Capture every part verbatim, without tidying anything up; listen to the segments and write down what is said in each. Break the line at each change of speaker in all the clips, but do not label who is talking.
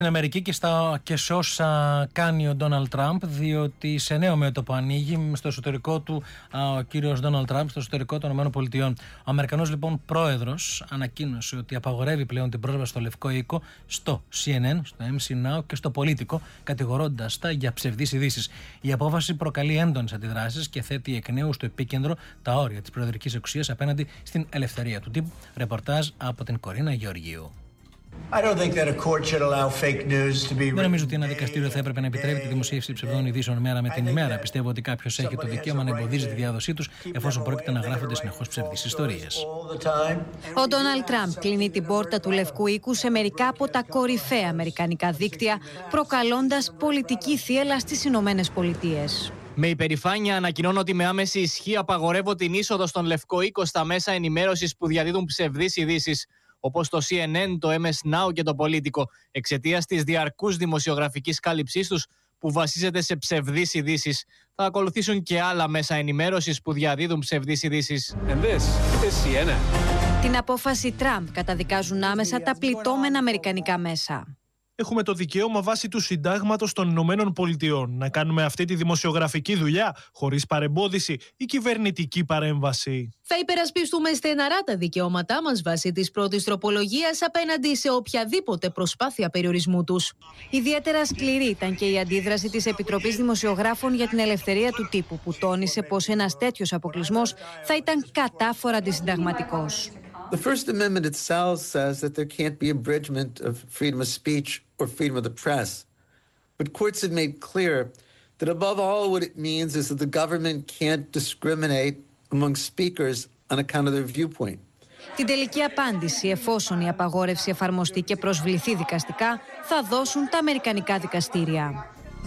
Στην Αμερική και, στα, και σε όσα κάνει ο Ντόναλντ Τραμπ, διότι σε νέο μέτωπο ανοίγει στο εσωτερικό του α, ο κύριος Ντόναλντ Τραμπ, στο εσωτερικό των ΗΠΑ. Ο Αμερικανός λοιπόν πρόεδρος ανακοίνωσε ότι απαγορεύει πλέον την πρόσβαση στο Λευκό Οίκο, στο σι εν εν, στο εμ σι Now και στο Politico, κατηγορώντας τα για ψευδείς ειδήσεις. Η απόφαση προκαλεί έντονες αντιδράσεις και θέτει εκ νέου στο επίκεντρο τα όρια της προεδρικής εξουσίας απέναντι στην ελευθερία του τύπου. Ρεπορτάζ από την Κορίνα Γεωργίου. Δεν νομίζω ότι ένα δικαστήριο θα έπρεπε να επιτρέπει τη δημοσίευση ψευδών ειδήσεων μέρα με την ημέρα. Πιστεύω ότι κάποιος έχει το δικαίωμα να εμποδίζει τη διάδοσή τους, εφόσον πρόκειται να γράφονται συνεχώς ψευδείς ιστορίες.
Ο Ντόναλντ Τραμπ κλείνει την πόρτα του Λευκού Οίκου σε μερικά από τα κορυφαία αμερικανικά δίκτυα, προκαλώντας πολιτική θύελλα στις Ηνωμένες Πολιτείες.
Με υπερηφάνεια ανακοινώνω ότι με άμεση ισχύ απαγορεύω την είσοδο στον Λευκό Οίκο στα μέσα ενημέρωσης που διαδίδουν ψευδείς ειδήσεις, όπως το σι εν εν, το εμ ες Now και το Politico, εξαιτίας της διαρκούς δημοσιογραφικής κάλυψής τους που βασίζεται σε ψευδείς ειδήσεις. Θα ακολουθήσουν και άλλα μέσα ενημέρωσης που διαδίδουν ψευδείς ειδήσεις.
Την απόφαση Τραμπ καταδικάζουν άμεσα τα πληττόμενα αμερικανικά μέσα.
Έχουμε το δικαίωμα βάσει του συντάγματος των Ηνωμένων Πολιτειών να κάνουμε αυτή τη δημοσιογραφική δουλειά χωρίς παρεμπόδιση ή κυβερνητική παρέμβαση.
Θα υπερασπιστούμε στεναρά τα δικαιώματά μας βάσει της πρώτης τροπολογίας απέναντι σε οποιαδήποτε προσπάθεια περιορισμού τους.
Ιδιαίτερα σκληρή ήταν και η αντίδραση της Επιτροπής Δημοσιογράφων για την Ελευθερία του Τύπου, που τόνισε πως ένας τέτοιος αποκλεισμός θα ήταν κατάφορα αντισυνταγματικός.
The First Amendment itself says that there can't be abridgment of freedom of speech or freedom of the press. But courts have made clear that above all what it means is that the government can't discriminate among speakers on account of their viewpoint.
Την τελική απάντηση, εφόσον η απαγόρευση εφαρμοστεί και προσβληθεί δικαστικά, θα δώσουν τα αμερικανικά δικαστήρια.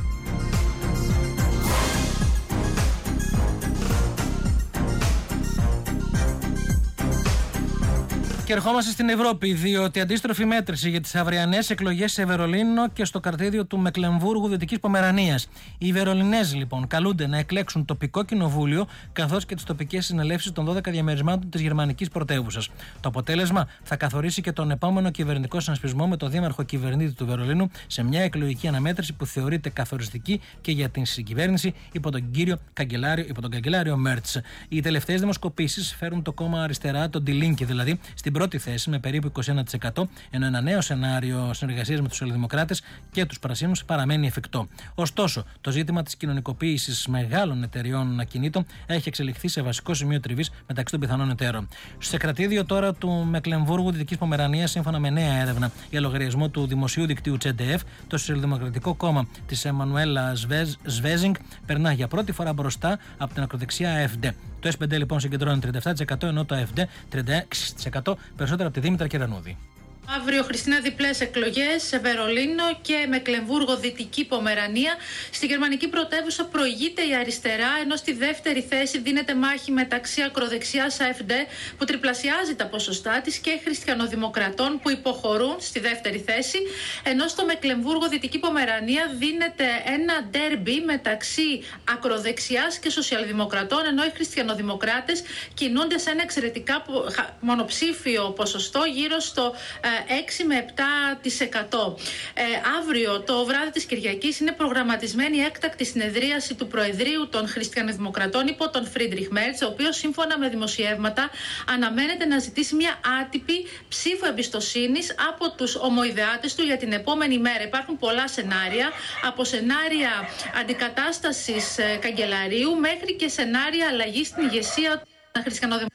Και ερχόμαστε στην Ευρώπη, διότι αντίστροφη μέτρηση για τις αυριανές εκλογές σε Βερολίνο και στο κρατήδιο του Μεκλεμβούργου Δυτικής Πομερανίας. Οι Βερολινέζοι λοιπόν καλούνται να εκλέξουν τοπικό κοινοβούλιο καθώς και τις τοπικές συνελεύσεις των δώδεκα διαμερισμάτων της γερμανικής πρωτεύουσας. Το αποτέλεσμα θα καθορίσει και τον επόμενο κυβερνητικό συνασπισμό με τον δήμαρχο κυβερνήτη του Βερολίνου σε μια εκλογική αναμέτρηση που θεωρείται καθοριστική και για την συγκυβέρνηση υπό τον κύριο καγκελάριο, υπό τον καγκελάριο Μέρτς. Οι τελευταίες δημοσκοπήσεις φέρουν το κόμμα αριστερά, τον Die Linke δηλαδή, στην πρώτη θέση με περίπου είκοσι ένα τοις εκατό, ενώ ένα νέο σενάριο συνεργασίας με τους Σοσιαλδημοκράτες και τους Πρασίνους παραμένει εφικτό. Ωστόσο, το ζήτημα της κοινωνικοποίησης μεγάλων εταιριών ακινήτων έχει εξελιχθεί σε βασικό σημείο τριβής μεταξύ των πιθανών εταίρων. Στο κρατήδιο τώρα του Μεκλεμβούργου Δυτικής Πομερανίας, σύμφωνα με νέα έρευνα για λογαριασμό του δημοσίου δικτύου τζι ντι εφ, το Σοσιαλδημοκρατικό κόμμα της Εμμανουέλα Σβέζινγκ περνά για πρώτη φορά μπροστά από την ακροδεξιά AfD. Το ες πι ντι λοιπόν συγκεντρώνει τριάντα επτά τοις εκατό, ενώ το AfD τριάντα έξι τοις εκατό, περισσότερα από τη Δήμητρα Κερανούδη.
Αύριο, Χριστίνα, διπλές εκλογές σε Βερολίνο και Μεκλεμβούργο Δυτική Πομερανία. Στη γερμανική πρωτεύουσα προηγείται η αριστερά, ενώ στη δεύτερη θέση δίνεται μάχη μεταξύ ακροδεξιάς AfD που τριπλασιάζει τα ποσοστά της και χριστιανοδημοκρατών που υποχωρούν στη δεύτερη θέση, ενώ στο Μεκλεμβούργο Δυτική Πομερανία δίνεται ένα ντέρμπι μεταξύ ακροδεξιάς και σοσιαλδημοκρατών, ενώ οι χριστιανοδημοκράτες κινούνται σε ένα εξαιρετικά μονοψήφιο ποσοστό γύρω στο έξι με επτά τοις εκατό. Ε, αύριο το βράδυ της Κυριακής είναι προγραμματισμένη η έκτακτη συνεδρίαση του Προεδρείου των Χριστιανοδημοκρατών υπό τον Φρίντριχ Μέρτς, ο οποίος σύμφωνα με δημοσιεύματα αναμένεται να ζητήσει μια άτυπη ψήφο εμπιστοσύνης από τους ομοειδεάτες του για την επόμενη μέρα. Υπάρχουν πολλά σενάρια, από σενάρια αντικατάστασης ε, καγκελαρίου μέχρι και σενάρια αλλαγής στην ηγεσία των χριστιανοδημοκρατών.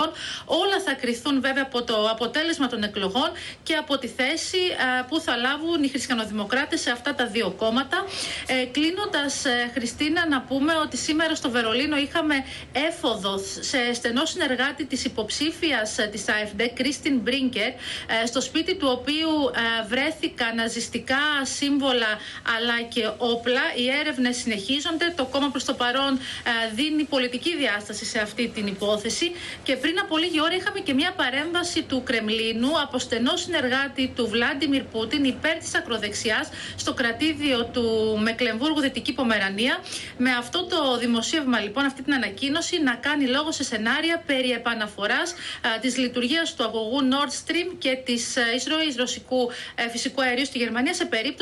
Όλα θα κριθούν βέβαια από το αποτέλεσμα των εκλογών και από τη θέση α, που θα λάβουν οι χριστιανοδημοκράτες σε αυτά τα δύο κόμματα. Ε, κλείνοντας, ε, Χριστίνα, να πούμε ότι σήμερα στο Βερολίνο είχαμε έφοδο σε στενό συνεργάτη της υποψήφιας ε, της AfD, Κρίστιν Μπρίνκερ, ε, στο σπίτι του οποίου ε, βρέθηκαν ναζιστικά σύμβολα αλλά και όπλα. Οι έρευνες συνεχίζονται. Το κόμμα προς το παρόν ε, δίνει πολιτική διάσταση σε αυτή την υπόθεση και πριν από λίγη ώρα είχαμε και μια παρέμβαση του Κρεμλίνου από στενό συνεργάτη του Βλάντιμιρ Πούτιν υπέρ της ακροδεξιάς στο κρατήδιο του Μεκλεμβούργου Δυτική Πομερανία. Με αυτό το δημοσίευμα, λοιπόν, αυτή την ανακοίνωση να κάνει λόγο σε σενάρια περί επαναφοράς α, της λειτουργίας του αγωγού Nord Stream και της εισρωής ρωσικού ε, φυσικού αερίου στη Γερμανία σε περίπτωση